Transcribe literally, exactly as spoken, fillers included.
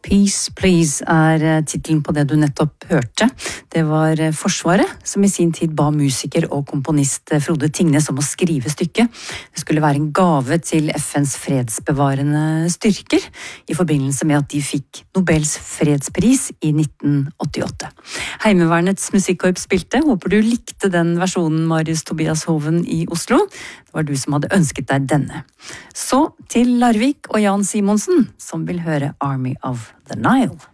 Peace, Please er titelen på det du nettopp hørte. Det var Forsvaret som i sin tid ba musiker og komponist Frode Tingnes om å skrive stykket. Det skulle være en gave til F N's fredsbevarende styrker i forbindelse med at de fikk Nobels fredspris i nitten åttiåtte. Heimevernets musikkorps spilte. Håper du likte den versjonen, Marius Tobias Hoven i Oslo. Det var du som hadde ønsket deg denne. Så til Larvik og Jan Simonsen, som vil høre Army of the Nile.